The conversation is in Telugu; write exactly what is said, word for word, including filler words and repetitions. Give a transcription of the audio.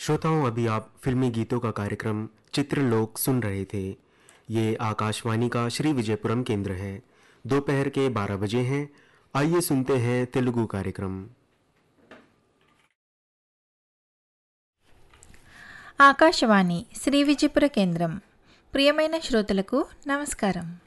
श्रोताओं, अभी आप फिल्मी गीतों का कार्यक्रम चित्रलोक सुन रहे थे। ये आकाशवाणी का श्री विजयपुरम केंद्र है। दोपहर के बारह बजे हैं। आइए सुनते हैं तेलुगु कार्यक्रम। ఆకాశవాణి శ్రీ విజయపుర కేంద్రం. ప్రియమైన శ్రోతలకు నమస్కారం.